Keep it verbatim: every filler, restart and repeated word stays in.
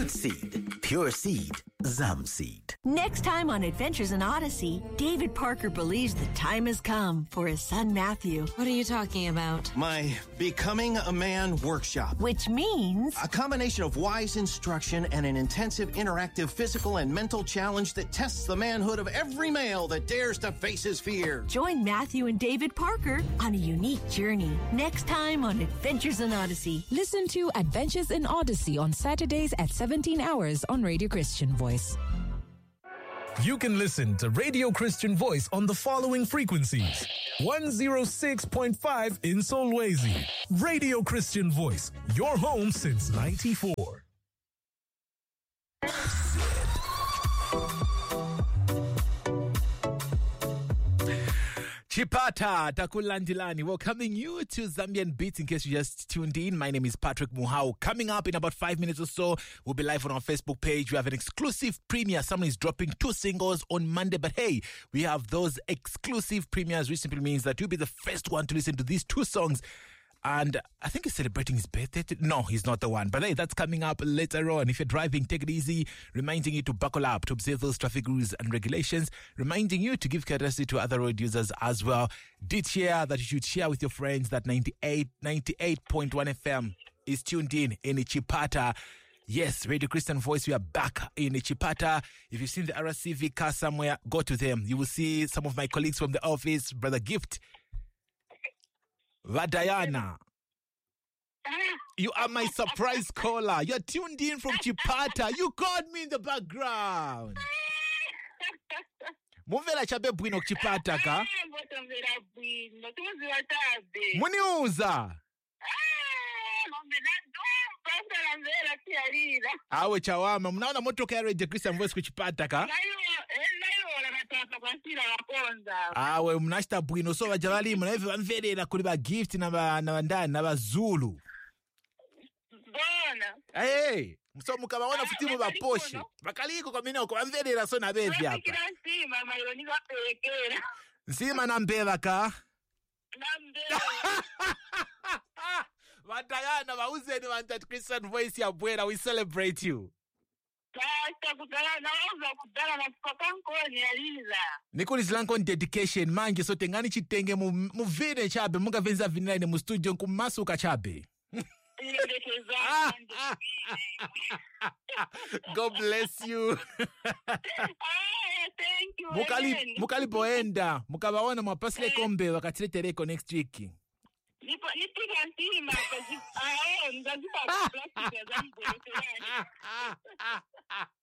Plant seed. Pure seed. Zamseed. Next time on Adventures in Odyssey, David Parker believes the time has come for his son Matthew. What are you talking about? My Becoming a Man workshop. Which means a combination of wise instruction and an intensive interactive physical and mental challenge that tests the manhood of every male that dares to face his fear. Join Matthew and David Parker on a unique journey. Next time on Adventures in Odyssey. Listen to Adventures in Odyssey on Saturdays at seventeen hours on Radio Christian Voice. You can listen to Radio Christian Voice on the following frequencies. one oh six point five in Solwezi. Radio Christian Voice, your home since ninety-four. Chipata Takulandilani, welcoming you to Zambian Beats in case you just tuned in. My name is Patrick Muhau. Coming up in about five minutes or so, we'll be live on our Facebook page. We have an exclusive premiere. Someone is dropping two singles on Monday, but hey, we have those exclusive premieres, which simply means that you'll be the first one to listen to these two songs. And I think he's celebrating his birthday. No, he's not the one. But hey, that's coming up later on. If you're driving, take it easy. Reminding you to buckle up, to observe those traffic rules and regulations. Reminding you to give courtesy to other road users as well. Did share that you should share with your friends that ninety-eight, ninety-eight point one F M is tuned in in Chipata. Yes, Radio Christian Voice, we are back in Chipata. If you've seen the R C V car somewhere, go to them. You will see some of my colleagues from the office, Brother Gift, Vadayana. You are my surprise caller. You're tuned in from Chipata. You called me in the background. Muvela chabe bwino Chipata ka? Muniuza. Awe chawama. Mnaona motoka ya Radio Christian Voice kuchipata ka? Awe mnashita bwino so bajabali mnaevi bamverera kuri ba Gift na ba na bandani na bazulu. Bona. Hey, so mukabaona futimu ba Porsche. Bakaliko kwa minoko bamverera so na bevi hapa. Nsima mayoni bapelekera. Nsima na mbeva ka? Na mbeva. Vatayana bauzeni wanted Christian Voice ya bwera. We celebrate you. Nikulizilanko dedication manje so tengani chitenge mu, mu vine chabe munga venza vinene mu studio kumasuka chabe. God bless you. Thank you. Mukali mukali boenda mukabaona mwapasile kombe wakatiletereko next week. Nipo nipiga ntima kwa ah ngazipa plastic za